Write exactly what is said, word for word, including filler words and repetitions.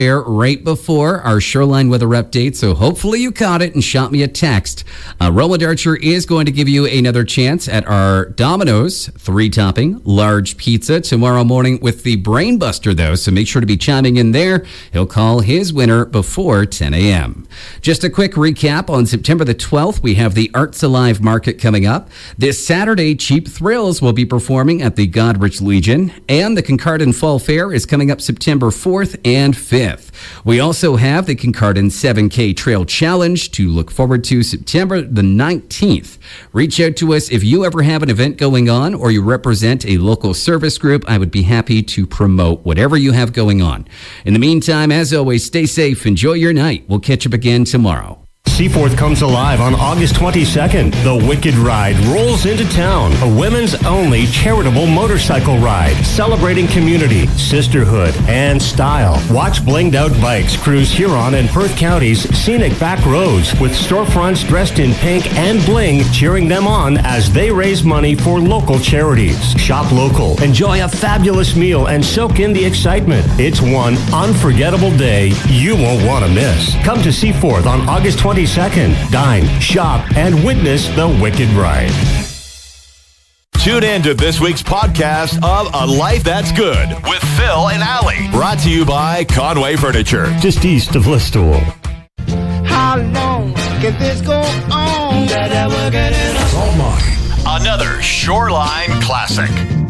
Air right before our Shoreline weather update, so hopefully you caught it and shot me a text. Uh, Roland Archer is going to give you another chance at our Domino's three-topping large pizza tomorrow morning with the Brain Buster, though, so make sure to be chiming in there. He'll call his winner before ten a.m. Just a quick recap. On September the twelfth, we have the Arts Alive Market coming up. This Saturday, Cheap Thrills will be performing at the Godrich Legion, and the Kincardine Fall Fair is coming up September fourth and fifth. We also have the Kincardine seven K Trail Challenge to look forward to September the nineteenth. Reach out to us if you ever have an event going on or you represent a local service group. I would be happy to promote whatever you have going on. In the meantime, as always, stay safe. Enjoy your night. We'll catch up again tomorrow. Seaforth comes alive on August twenty-second. The Wicked Ride rolls into town. A women's only charitable motorcycle ride celebrating community, sisterhood, and style. Watch blinged out bikes cruise Huron and Perth County's scenic back roads with storefronts dressed in pink and bling cheering them on as they raise money for local charities. Shop local, enjoy a fabulous meal, and soak in the excitement. It's one unforgettable day you won't want to miss. Come to Seaforth on August twenty-second. Dine, shop, and witness the Wicked Ride. Tune in to this week's podcast of A Life That's Good with Phil and Allie. Brought to you by Conway Furniture. Just east of Listowel. How long can this go on? Another Shoreline classic.